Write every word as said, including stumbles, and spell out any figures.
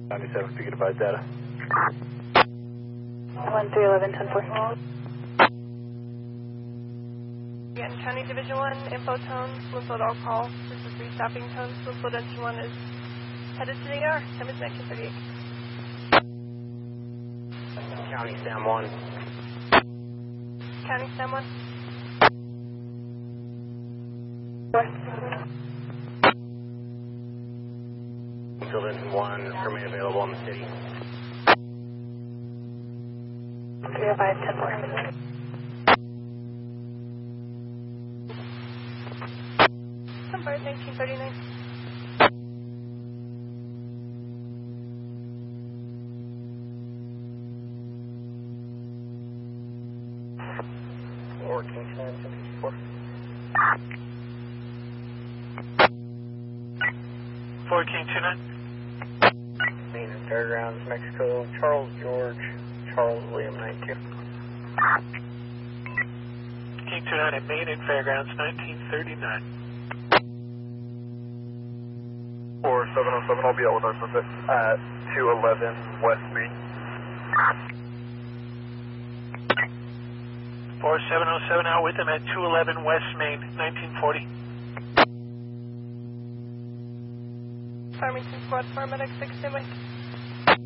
ninety-seven, if you could advise data. one three eleven ten four. Again, County Division one, info tone, Bloomfield all call. This is restopping tone. Bloomfield Engine one is headed to the air. Time is nineteen thirty-eight. County Sam one. County Sam one. Bloomfield Engine one, remain available in the city. three oh five ten four. Number nineteen thirty-nine. fourteen ten fifty-four. fourteen two nine. Main and Fairgrounds, Mexico, Charles George, Charles William ninety-two. King two nine at Main and Fairgrounds, nineteen thirty-nine. four seven oh seven, I'll be out with our sunset at two eleven West Main. four seven oh seven out with him at two eleven West Main, nineteen forty. Farmington Squad, paramedic six, standby.